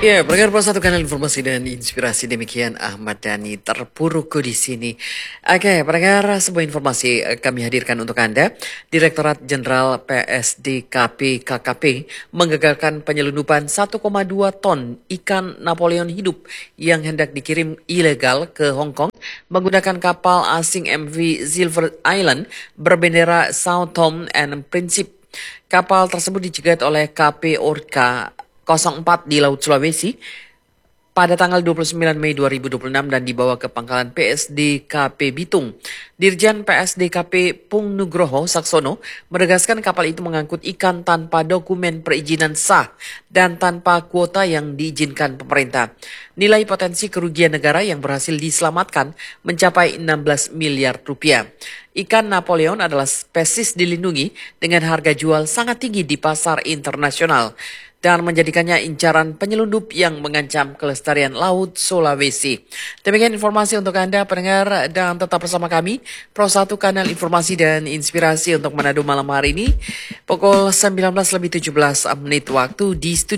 Ya, pendengar Pro Satu Kanal Informasi dan Inspirasi, demikian Ahmad Dhani terpuruku di sini. Oke, pendengar, sebuah informasi kami hadirkan untuk Anda. Direktorat Jenderal PSDKP KKP menggagalkan penyelundupan 1,2 ton ikan Napoleon hidup yang hendak dikirim ilegal ke Hong Kong menggunakan kapal asing MV Silver Island berbendera South Tom and Principe. Kapal tersebut dicegat oleh KP Orca 04 di Laut Sulawesi pada tanggal 29 Mei 2026 dan dibawa ke pangkalan PSDKP Bitung. Dirjen PSDKP Pung Nugroho Saksono menegaskan kapal itu mengangkut ikan tanpa dokumen perizinan sah dan tanpa kuota yang diizinkan pemerintah. Nilai potensi kerugian negara yang berhasil diselamatkan mencapai 16 miliar rupiah. Ikan Napoleon adalah spesies dilindungi dengan harga jual sangat tinggi di pasar internasional dan menjadikannya incaran penyelundup yang mengancam kelestarian Laut Sulawesi. Demikian informasi untuk Anda pendengar, dan tetap bersama kami Pro 1 Kanal Informasi dan Inspirasi untuk Manado malam hari ini pukul 19:17 waktu di studio.